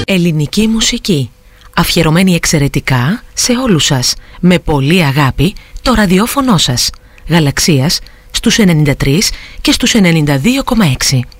Ελληνική μουσική, αφιερωμένη εξαιρετικά σε όλους σας, με πολύ αγάπη, το ραδιόφωνο σας, Γαλαξίας, στους 93 και στους 92,6.